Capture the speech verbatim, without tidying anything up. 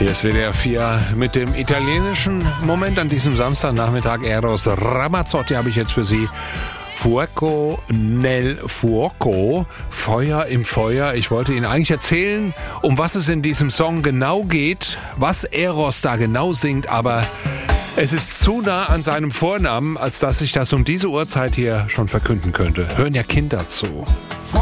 Hier ist W D R vier mit dem italienischen Moment an diesem Samstagnachmittag. Eros Ramazzotti habe ich jetzt für Sie. Fuoco nel fuoco, Feuer im Feuer. Ich wollte Ihnen eigentlich erzählen, um was es in diesem Song genau geht, was Eros da genau singt, aber es ist zu nah an seinem Vornamen, als dass ich das um diese Uhrzeit hier schon verkünden könnte. Hören ja Kinder zu.